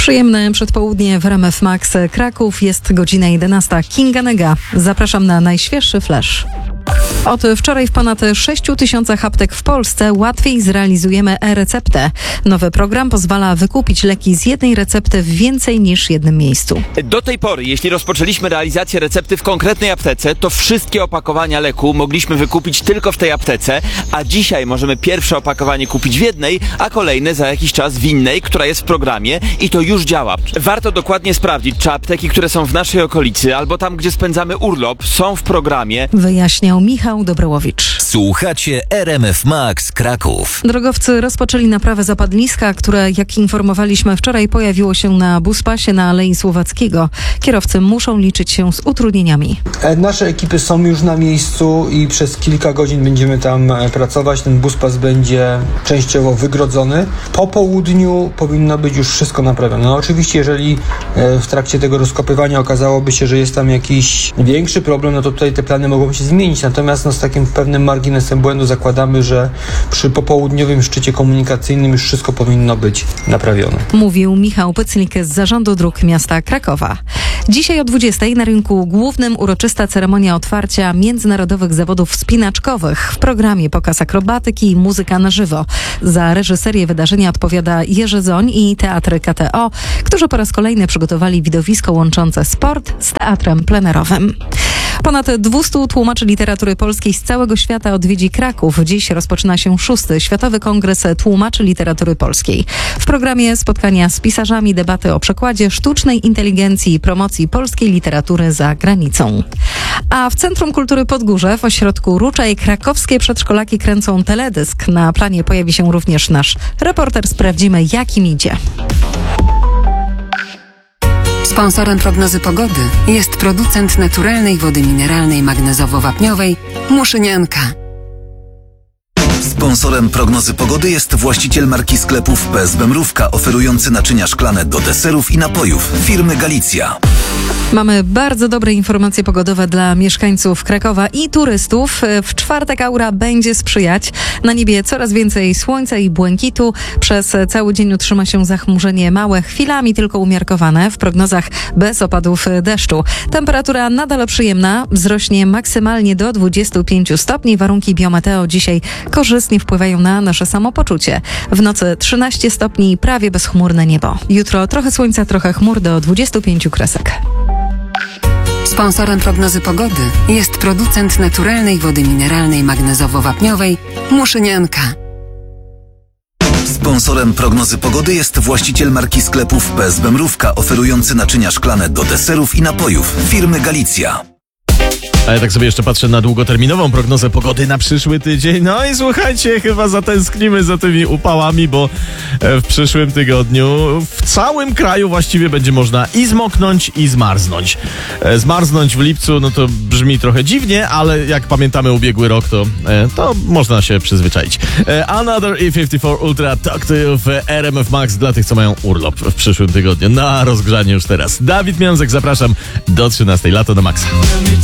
Przyjemne przedpołudnie w RMF Max Kraków. Jest godzina 11. Kinga Nega. Zapraszam na najświeższy flash. Od wczoraj w ponad 6 000 aptek w Polsce łatwiej zrealizujemy e-receptę. Nowy program pozwala wykupić leki z jednej recepty w więcej niż jednym miejscu. Do tej pory, jeśli rozpoczęliśmy realizację recepty w konkretnej aptece, to wszystkie opakowania leku mogliśmy wykupić tylko w tej aptece, a dzisiaj możemy pierwsze opakowanie kupić w jednej, a kolejne za jakiś czas w innej, która jest w programie i to już działa. Warto dokładnie sprawdzić, czy apteki, które są w naszej okolicy albo tam, gdzie spędzamy urlop, są w programie. Wyjaśniał Michał Dobrołowicz. Słuchacie RMF Max Kraków. Drogowcy rozpoczęli naprawę zapadliska, które, jak informowaliśmy wczoraj, pojawiło się na buspasie na Alei Słowackiego. Kierowcy muszą liczyć się z utrudnieniami. Nasze ekipy są już na miejscu i przez kilka godzin będziemy tam pracować. Ten buspas będzie częściowo wygrodzony. Po południu powinno być już wszystko naprawione. No oczywiście, jeżeli w trakcie tego rozkopywania okazałoby się, że jest tam jakiś większy problem, no to tutaj te plany mogą się zmienić. Natomiast z takim pewnym marginesem błędu zakładamy, że przy popołudniowym szczycie komunikacyjnym już wszystko powinno być naprawione. Mówił Michał Pyclik z Zarządu Dróg Miasta Krakowa. Dzisiaj o 20:00 na rynku głównym uroczysta ceremonia otwarcia międzynarodowych zawodów wspinaczkowych. W programie pokaz akrobatyki i muzyka na żywo. Za reżyserię wydarzenia odpowiada Jerzy Zoń i Teatr KTO, którzy po raz kolejny przygotowali widowisko łączące sport z teatrem plenerowym. Ponad 200 tłumaczy literatury polskiej z całego świata odwiedzi Kraków. Dziś rozpoczyna się 6. Światowy Kongres Tłumaczy Literatury Polskiej. W programie spotkania z pisarzami, debaty o przekładzie, sztucznej inteligencji i promocji polskiej literatury za granicą. A w Centrum Kultury Podgórze w ośrodku Ruczaj krakowskie przedszkolaki kręcą teledysk. Na planie pojawi się również nasz reporter. Sprawdzimy, jak im idzie. Sponsorem prognozy pogody jest producent naturalnej wody mineralnej magnezowo-wapniowej Muszynianka. Sponsorem prognozy pogody jest właściciel marki sklepów PSB Mrówka, oferujący naczynia szklane do deserów i napojów firmy Galicja. Mamy bardzo dobre informacje pogodowe dla mieszkańców Krakowa i turystów. W czwartek aura będzie sprzyjać. Na niebie coraz więcej słońca i błękitu. Przez cały dzień utrzyma się zachmurzenie małe, chwilami tylko umiarkowane. W prognozach bez opadów deszczu. Temperatura nadal przyjemna. Wzrośnie maksymalnie do 25 stopni. Warunki biometeo dzisiaj korzystnie wpływają na nasze samopoczucie. W nocy 13 stopni, prawie bezchmurne niebo. Jutro trochę słońca, trochę chmur do 25 kresek. Sponsorem prognozy pogody jest producent naturalnej wody mineralnej magnezowo-wapniowej Muszynianka. Sponsorem prognozy pogody jest właściciel marki sklepów PSB Mrówka, oferujący naczynia szklane do deserów i napojów firmy Galicja. A ja tak sobie jeszcze patrzę na długoterminową prognozę pogody na przyszły tydzień. No i słuchajcie, chyba zatęsknimy za tymi upałami, bo w przyszłym tygodniu w całym kraju właściwie będzie można i zmoknąć, i zmarznąć. Zmarznąć w lipcu, no to brzmi trochę dziwnie, ale jak pamiętamy ubiegły rok, to można się przyzwyczaić. Another E54 Ultra Talk to You w RMF Max dla tych, co mają urlop w przyszłym tygodniu. Na rozgrzanie już teraz. Dawid Miązek, zapraszam do 13:00. Lato na maksa.